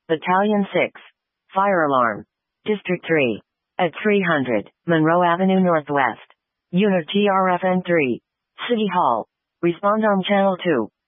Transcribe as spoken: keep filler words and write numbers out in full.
Battalion six. Fire alarm. District three. At three hundred, Monroe Avenue Northwest. Unit T R F N three. City Hall. Respond on Channel two.